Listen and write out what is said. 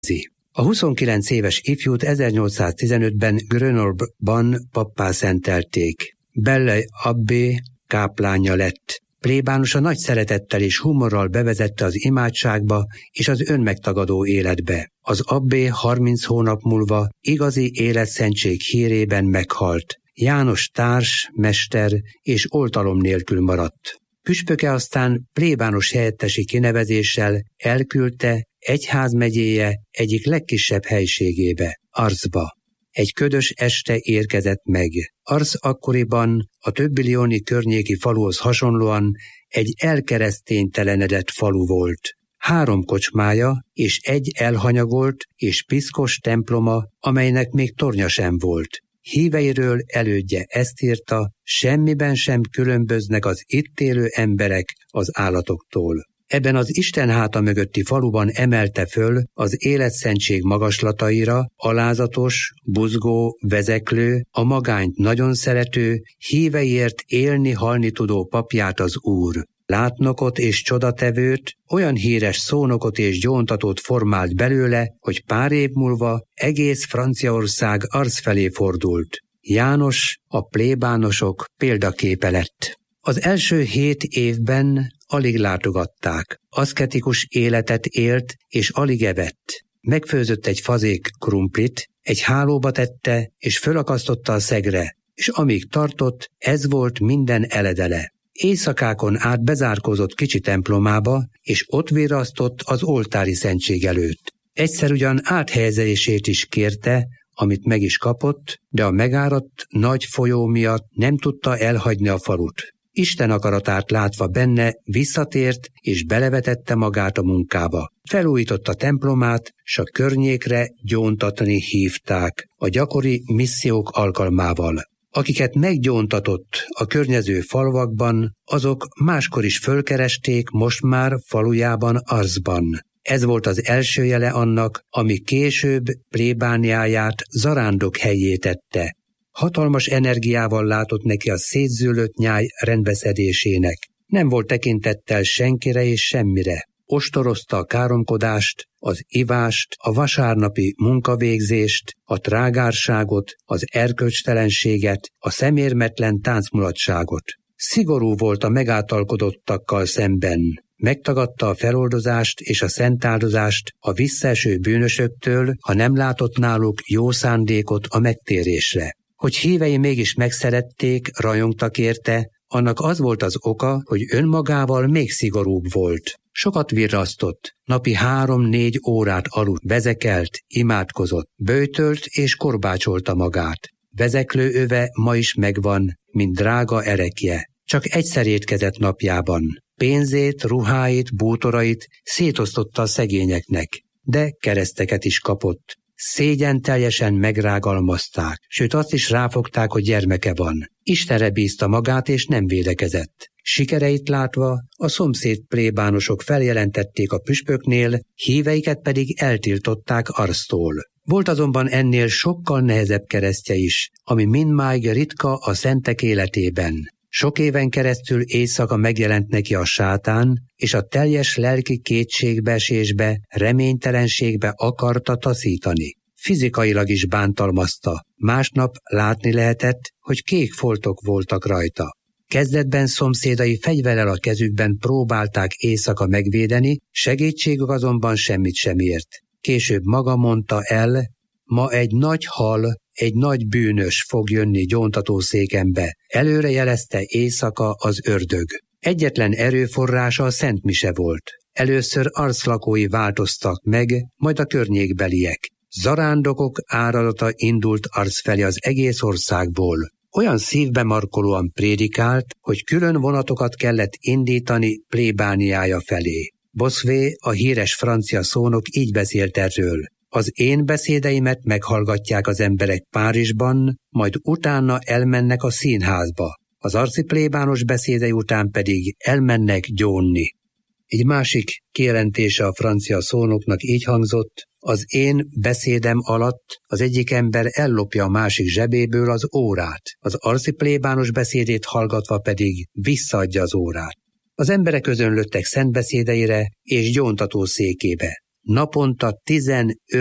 A 29 éves ifjút 1815-ben Grenoble-ban pappá szentelték. Belle abbé káplánja lett. Plébánusa nagy szeretettel és humorral bevezette az imádságba és az önmegtagadó életbe. Az abbé 30 hónap múlva igazi életszentség hírében meghalt. János társ, mester és oltalom nélkül maradt. Püspöke aztán plébános helyettesi kinevezéssel elküldte egyházmegyéje egyik legkisebb helységébe, Arsba. Egy ködös este érkezett meg. Ars akkoriban a többilioni környéki faluhoz hasonlóan egy elkereszténytelenedett falu volt. 3 kocsmája és egy elhanyagolt és piszkos temploma, amelynek még tornya sem volt. Híveiről elődje ezt írta, semmiben sem különböznek az itt élő emberek az állatoktól. Ebben az Isten háta mögötti faluban emelte föl az életszentség magaslataira alázatos, buzgó, vezeklő, a magányt nagyon szerető, híveiért élni-halni tudó papját az Úr. Látnokot és csodatevőt, olyan híres szónokot és gyóntatót formált belőle, hogy pár év múlva egész Franciaország Ars felé fordult. János, a plébánosok példaképe lett. Az első 7 évben alig látogatták. Aszketikus életet élt és alig evett. Megfőzött egy fazék krumplit, egy hálóba tette és fölakasztotta a szegre, és amíg tartott, ez volt minden eledele. Éjszakákon át bezárkózott kicsi templomába, és ott virrasztott az oltári szentség előtt. Egyszer ugyan áthelyezését is kérte, amit meg is kapott, de a megáradt nagy folyó miatt nem tudta elhagyni a falut. Isten akaratát látva benne visszatért és belevetette magát a munkába. Felújította templomát, s a környékre gyóntatni hívták a gyakori missziók alkalmával. Akiket meggyóntatott a környező falvakban, azok máskor is fölkeresték most már falujában Arsban. Ez volt az első jele annak, ami később plébániáját zarándok helyé tette. Hatalmas energiával látott neki a szétzűlött nyáj rendbeszedésének. Nem volt tekintettel senkire és semmire. Ostorozta a káromkodást, az ivást, a vasárnapi munkavégzést, a trágárságot, az erkölcstelenséget, a szemérmetlen táncmulatságot. Szigorú volt a megáltalkodottakkal szemben. Megtagadta a feloldozást és a szentáldozást a visszaeső bűnösöktől, ha nem látott náluk jó szándékot a megtérésre. Hogy hívei mégis megszerették, rajongtak érte, annak az volt az oka, hogy önmagával még szigorúbb volt. Sokat virrasztott, napi 3-4 órát aludt, vezekelt, imádkozott, böjtölt és korbácsolta magát. Vezeklő öve ma is megvan, mint drága erekje. Csak egyszer étkezett napjában. Pénzét, ruháit, bútorait szétosztotta a szegényeknek, de kereszteket is kapott. Szégyenteljesen megrágalmazták, sőt azt is ráfogták, hogy gyermeke van. Istenre bízta magát és nem védekezett. Sikereit látva a szomszéd plébánosok feljelentették a püspöknél, híveiket pedig eltiltották Arstól. Volt azonban ennél sokkal nehezebb keresztje is, ami mindmáig ritka a szentek életében. Sok éven keresztül éjszaka megjelent neki a sátán, és a teljes lelki kétségbeesésbe, reménytelenségbe akarta taszítani. Fizikailag is bántalmazta. Másnap látni lehetett, hogy kék foltok voltak rajta. Kezdetben szomszédai fegyverrel a kezükben próbálták éjszaka megvédeni, segítségük azonban semmit sem ért. Később maga mondta el, ma egy nagy hal, egy nagy bűnös fog jönni gyóntatószékembe, előre jelezte éjszaka az ördög. Egyetlen erőforrása a Szent Mise volt. Először Ars lakói változtak meg, majd a környékbeliek. Zarándokok áradata indult Ars felé az egész országból. Olyan szívbe markolóan prédikált, hogy külön vonatokat kellett indítani plébániája felé. Bossuet, a híres francia szónok így beszélt erről. Az én beszédeimet meghallgatják az emberek Párizsban, majd utána elmennek a színházba. Az arci plébános beszédei után pedig elmennek gyónni. Egy másik kijelentése a francia szónoknak így hangzott: az én beszédem alatt az egyik ember ellopja a másik zsebéből az órát, az arci plébános beszédét hallgatva pedig visszaadja az órát. Az emberek özönlöttek szent beszédeire és gyóntató székébe. naponta 15